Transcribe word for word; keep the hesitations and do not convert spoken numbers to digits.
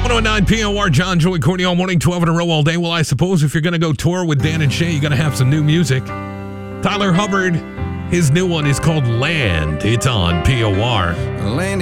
seven oh nine P O R, John, Joey, Courtney, all morning, twelve in a row all day. Well, I suppose if you're going to go tour with Dan and Shay, you got to have some new music. Tyler Hubbard, his new one is called Land. It's on P O R. Land